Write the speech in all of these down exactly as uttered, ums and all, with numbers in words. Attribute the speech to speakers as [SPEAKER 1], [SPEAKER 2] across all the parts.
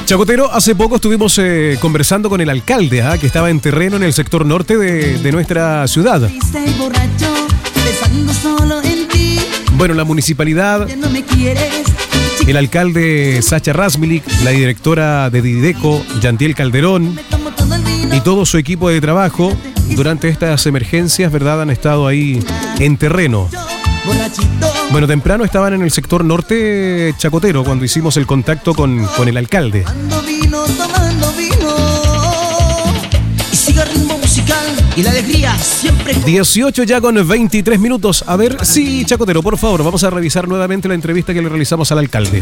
[SPEAKER 1] Chacotero, hace poco estuvimos eh, conversando con el alcalde, ¿ah? que estaba en terreno en el sector norte de, de nuestra ciudad. Bueno, la municipalidad, el alcalde Sacha Rasmilik, la directora de Dideco, Yantiel Calderón, y todo su equipo de trabajo durante estas emergencias, ¿verdad? Han estado ahí en terreno. Bueno, temprano estaban en el sector norte chacotero cuando hicimos el contacto con, con el alcalde. Y la alegría siempre... dieciocho ya con veintitrés minutos. A ver, sí, chacotero, por favor, vamos a revisar nuevamente la entrevista que le realizamos al alcalde.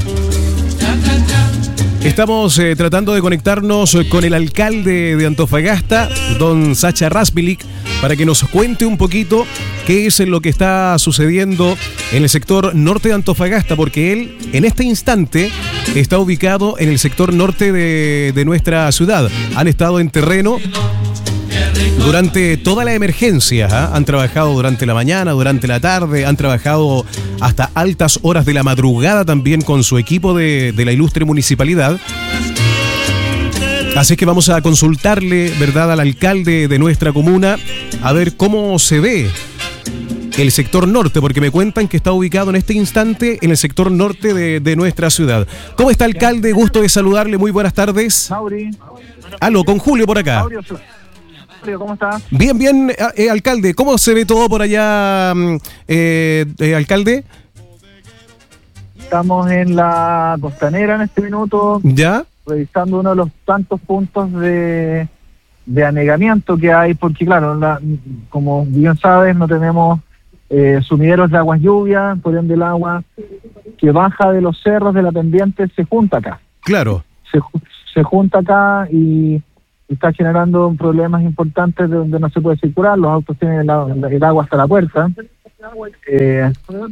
[SPEAKER 1] Estamos eh, tratando de conectarnos con el alcalde de Antofagasta, don Sacha Rasmilik, para que nos cuente un poquito qué es lo que está sucediendo en el sector norte de Antofagasta, porque él en este instante está ubicado en el sector norte de, de nuestra ciudad. Han estado en terreno durante toda la emergencia, ¿eh? Han trabajado durante la mañana, durante la tarde, han trabajado hasta altas horas de la madrugada también con su equipo de, de la ilustre municipalidad. Así que vamos a consultarle, ¿verdad?, al alcalde de nuestra comuna, a ver cómo se ve el sector norte, porque me cuentan que está ubicado en este instante en el sector norte de, de nuestra ciudad. ¿Cómo está, alcalde? Gusto de saludarle, muy buenas tardes.
[SPEAKER 2] Mauri.
[SPEAKER 1] Aló, con Julio por acá.
[SPEAKER 2] Mauri, ¿cómo está?
[SPEAKER 1] Bien, bien, eh, alcalde. ¿Cómo se ve todo por allá, eh, eh, alcalde?
[SPEAKER 2] Estamos en la Costanera en este minuto.
[SPEAKER 1] ¿Ya?
[SPEAKER 2] Revisando uno de los tantos puntos de, de anegamiento que hay, porque claro, la, como bien sabes, no tenemos eh, sumideros de aguas lluvias, por ende el agua que baja de los cerros de la pendiente se junta acá.
[SPEAKER 1] Claro.
[SPEAKER 2] Se, se junta acá y está generando problemas importantes de donde no se puede circular, los autos tienen el, el agua hasta la puerta. Eh,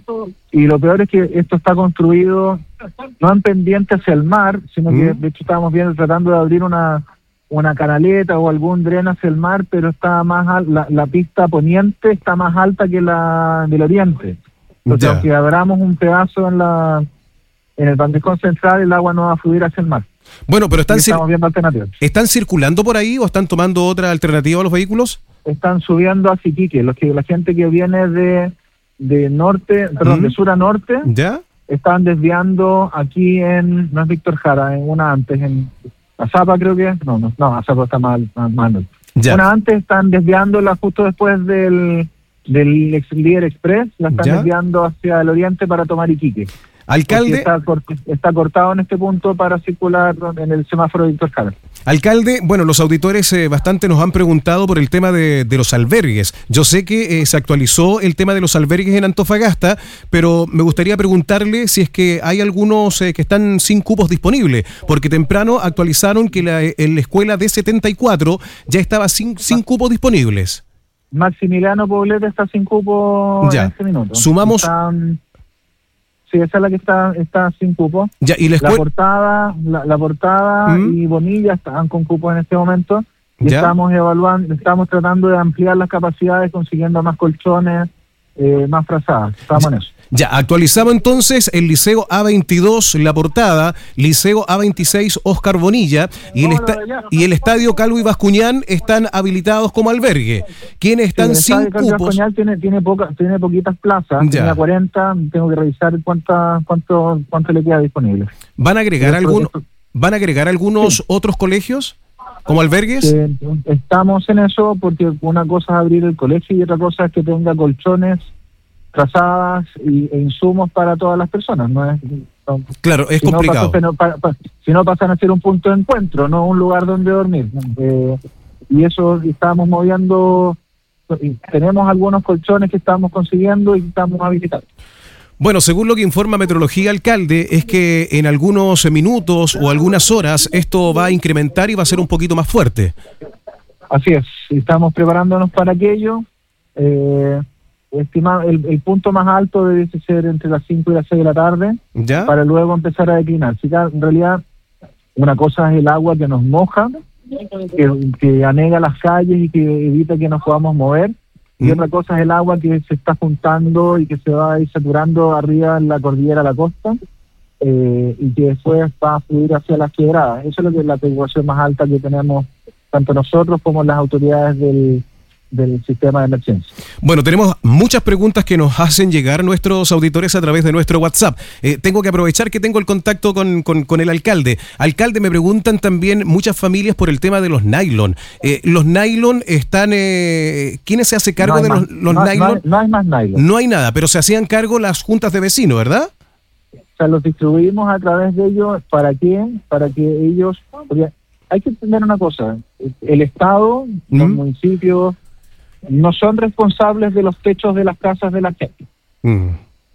[SPEAKER 2] y lo peor es que esto está construido no en pendiente hacia el mar, sino que de hecho estábamos viendo tratando de abrir una una canaleta o algún dren hacia el mar, pero está más al, la, la pista poniente está más alta que la del oriente. Entonces, aunque abramos un pedazo en la en el bandejón central, el agua no va a fluir hacia el mar.
[SPEAKER 1] Bueno, pero están,
[SPEAKER 2] estamos viendo alternativas.
[SPEAKER 1] ¿Están circulando por ahí o están tomando otra alternativa a los vehículos?
[SPEAKER 2] Están subiendo a Iquique, los que la gente que viene de de norte, perdón, ¿Mm? de sur a norte,
[SPEAKER 1] ¿ya?
[SPEAKER 2] Están desviando aquí en, no es Víctor Jara, en una antes, en Azapa creo que, no, no, no, Azapa está mal, mal, mal. Una antes están desviándola justo después del, del ex Líder Express, la están ¿ya? desviando hacia el oriente para tomar Iquique.
[SPEAKER 1] Alcalde,
[SPEAKER 2] está, está cortado en este punto para circular en el semáforo de Víctor Jara.
[SPEAKER 1] Alcalde, bueno, los auditores eh, bastante nos han preguntado por el tema de, de los albergues. Yo sé que eh, se actualizó el tema de los albergues en Antofagasta, pero me gustaría preguntarle si es que hay algunos eh, que están sin cupos disponibles, porque temprano actualizaron que la, en la escuela D setenta y cuatro ya estaba sin, sin cupos disponibles.
[SPEAKER 2] Maximiliano Poblete está sin cupo
[SPEAKER 1] ya.
[SPEAKER 2] en este minuto.
[SPEAKER 1] Sumamos...
[SPEAKER 2] Están... Sí, esa es la que está está sin cupo.
[SPEAKER 1] Ya, ¿y la,
[SPEAKER 2] la portada, la, la portada ¿Mm? y Bonilla están con cupos en este momento. Y ¿ya? estamos evaluando, estamos tratando de ampliar las capacidades, consiguiendo más colchones, eh, más frazadas. Estamos en eso.
[SPEAKER 1] Ya, actualizamos entonces el Liceo A veintidós, La Portada, Liceo A veintiséis, Oscar Bonilla, y el, esta y el Estadio Calvo y Bascuñán están habilitados como albergue. ¿Quiénes están
[SPEAKER 2] sí,
[SPEAKER 1] sin cupos?
[SPEAKER 2] Bascuñán tiene, tiene, poca, tiene poquitas plazas,
[SPEAKER 1] ya.
[SPEAKER 2] tiene cuarenta, tengo que revisar cuánta, cuánto, cuánto le queda disponible.
[SPEAKER 1] ¿Van a agregar, algún, ¿van a agregar algunos sí. otros colegios como albergues?
[SPEAKER 2] Eh, estamos en eso porque una cosa es abrir el colegio y otra cosa es que tenga colchones, trazadas y, e insumos para todas las personas. No es, no,
[SPEAKER 1] claro, es
[SPEAKER 2] si
[SPEAKER 1] complicado.
[SPEAKER 2] No pasa, no, pa, pa, si no pasan a ser un punto de encuentro, no un lugar donde dormir. Eh, y eso estamos moviendo, tenemos algunos colchones que estamos consiguiendo y estamos habilitando.
[SPEAKER 1] Bueno, según lo que informa Meteorología, alcalde, es que en algunos minutos o algunas horas esto va a incrementar y va a ser un poquito más fuerte.
[SPEAKER 2] Así es, estamos preparándonos para aquello. Eh, Estimado, el, el punto más alto debe ser entre las cinco y las seis de la tarde, ¿ya? Para luego empezar a declinar. Si en realidad, una cosa es el agua que nos moja, que, que anega las calles y que evita que nos podamos mover, ¿Mm? y otra cosa es el agua que se está juntando y que se va a ir saturando arriba en la cordillera a la costa, eh, y que después va a fluir hacia las quebradas. Eso es lo que es la preocupación más alta que tenemos tanto nosotros como las autoridades del, del sistema de emergencia.
[SPEAKER 1] Bueno, tenemos muchas preguntas que nos hacen llegar nuestros auditores a través de nuestro WhatsApp. Eh, tengo que aprovechar que tengo el contacto con, con, con el alcalde. Alcalde, me preguntan también muchas familias por el tema de los nylon. Eh, los nylon están... Eh, ¿Quiénes se hace cargo
[SPEAKER 2] no
[SPEAKER 1] de
[SPEAKER 2] más,
[SPEAKER 1] los, los
[SPEAKER 2] no,
[SPEAKER 1] nylon?
[SPEAKER 2] No hay, no hay más nylon.
[SPEAKER 1] No hay nada, pero se hacían cargo las juntas de vecinos, ¿verdad?
[SPEAKER 2] O sea, los distribuimos a través de ellos. ¿Para quién? Para que ellos... Porque hay que entender una cosa. El Estado, ¿Mm? los municipios, no son responsables de los techos de las casas de la gente. Mm.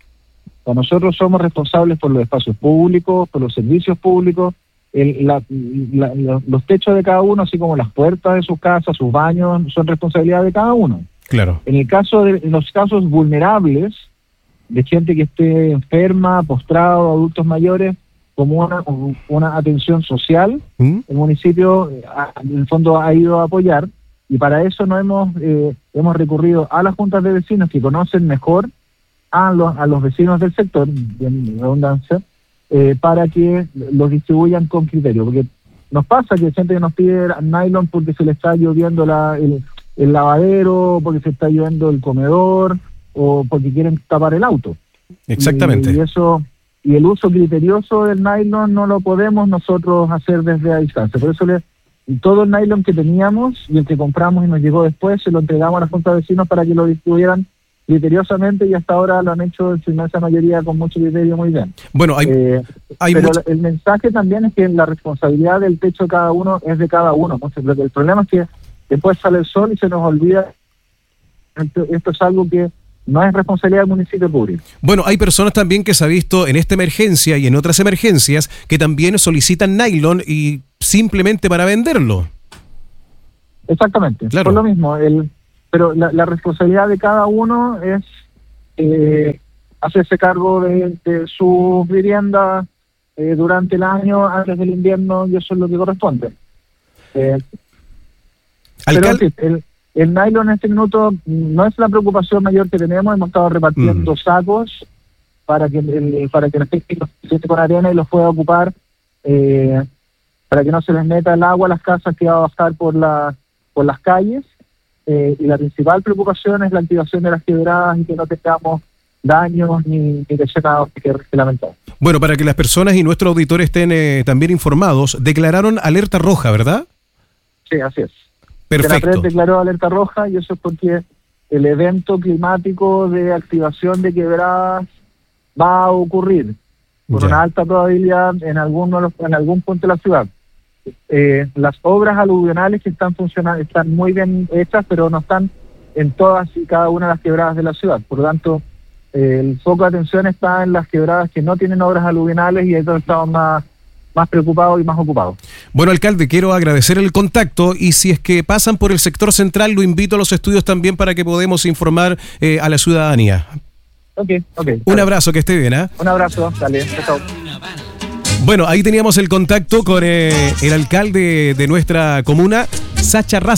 [SPEAKER 2] O sea, nosotros somos responsables por los espacios públicos, por los servicios públicos, el, la, la, la, los techos de cada uno, así como las puertas de sus casas, sus baños, son responsabilidad de cada uno.
[SPEAKER 1] Claro.
[SPEAKER 2] En el caso de en los casos vulnerables, de gente que esté enferma, postrado, adultos mayores, como una, una atención social, ¿Mm? el municipio en el fondo ha ido a apoyar, y para eso no hemos eh, hemos recurrido a las juntas de vecinos que conocen mejor a los, a los vecinos del sector, en redundancia, eh, para que los distribuyan con criterio, porque nos pasa que hay gente que nos pide nylon porque se le está lloviendo la, el, el lavadero, porque se está lloviendo el comedor, o porque quieren tapar el auto.
[SPEAKER 1] Exactamente.
[SPEAKER 2] Y, y eso... Y el uso criterioso del nylon no lo podemos nosotros hacer desde a distancia. Por eso le, todo el nylon que teníamos y el que compramos y nos llegó después, se lo entregamos a la Junta de Vecinos para que lo distribuyeran criteriosamente, y hasta ahora lo han hecho en su inmensa mayoría con mucho criterio muy bien.
[SPEAKER 1] Bueno, hay,
[SPEAKER 2] eh,
[SPEAKER 1] hay
[SPEAKER 2] pero
[SPEAKER 1] mucho...
[SPEAKER 2] el mensaje también es que la responsabilidad del techo de cada uno es de cada uno. El problema es que después sale el sol y se nos olvida. Esto, esto es algo que no es responsabilidad del municipio público.
[SPEAKER 1] Bueno, hay personas también que se ha visto en esta emergencia y en otras emergencias que también solicitan nylon y simplemente para venderlo.
[SPEAKER 2] Exactamente,
[SPEAKER 1] claro.
[SPEAKER 2] Por lo mismo, el, pero la, la responsabilidad de cada uno es eh, hacerse cargo de, de sus viviendas eh, durante el año, antes del invierno, y eso es lo que corresponde. Eh,
[SPEAKER 1] Alcal...
[SPEAKER 2] pero el, el nylon en este minuto no es la preocupación mayor que tenemos. Hemos estado repartiendo mm. sacos para que el, para que la gente siente con arena y los pueda ocupar, eh, para que no se les meta el agua a las casas que va a bajar por la por las calles, eh, y la principal preocupación es la activación de las quebradas y que no tengamos daños ni, ni lesionados que lamentar.
[SPEAKER 1] Bueno, para que las personas y nuestros auditores estén eh, también informados, declararon alerta roja, ¿verdad?
[SPEAKER 2] Sí, así es.
[SPEAKER 1] Perfecto.
[SPEAKER 2] La declaró alerta roja, y eso es porque el evento climático de activación de quebradas va a ocurrir con ya. una alta probabilidad en algún, en algún punto de la ciudad. Eh, las obras aluvionales que están funcionando están muy bien hechas, pero no están en todas y cada una de las quebradas de la ciudad. Por lo tanto, eh, el foco de atención está en las quebradas que no tienen obras aluvionales, y ahí estamos más más preocupados y más ocupados.
[SPEAKER 1] Bueno, alcalde, quiero agradecer el contacto, y si es que pasan por el sector central, lo invito a los estudios también para que podamos informar eh, a la ciudadanía.
[SPEAKER 2] Ok, ok.
[SPEAKER 1] Un vale. abrazo, que esté bien, ¿eh?
[SPEAKER 2] Un abrazo, dale, chao.
[SPEAKER 1] Bueno, ahí teníamos el contacto con eh, el alcalde de nuestra comuna, Sacha Ras.